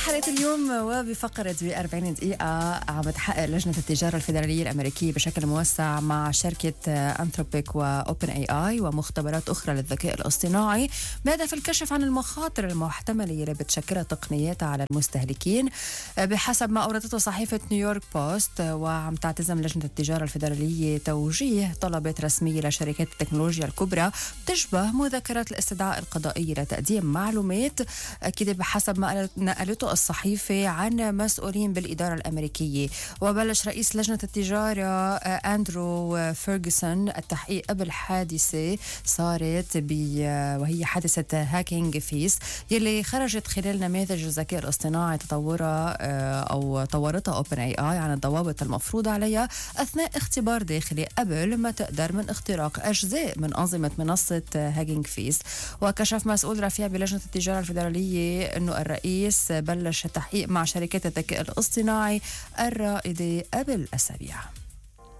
حلقة اليوم وبفقرة ب40 دقيقة عم تحقق لجنة التجارة الفيدرالية الأمريكية بشكل موسع مع شركة أنثروبيك وأوبن اي اي ومختبرات أخرى للذكاء الاصطناعي بهدف الكشف عن المخاطر المحتملة اللي بتشكلها تقنياتها على المستهلكين. بحسب ما أوردته صحيفة نيويورك بوست، وعم تعتزم لجنة التجارة الفيدرالية توجيه طلبات رسمية لشركات التكنولوجيا الكبرى تشبه مذكرات الاستدعاء القضائية لتقديم معلومات، كده بحسب ما نقلته الصحيفة عن مسؤولين بالإدارة الأمريكية. وبلش رئيس لجنة التجارة أندرو فيرغسون التحقيق قبل حادثة صارت وهي حادثة هاكينج فيس يلي خرجت خلال نماذج الذكاء الاصطناعي طورتها اوبن اي اي عن الضوابط المفروضة عليها أثناء اختبار داخلي قبل ما تقدر من اختراق أجزاء من أنظمة منصة هاكينج فيس. وكشف مسؤول رفيع بلجنة التجارة الفيدرالية أنه الرئيس بلش التحقيق مع شركات الذكاء الاصطناعي الرائدة قبل أسابيع.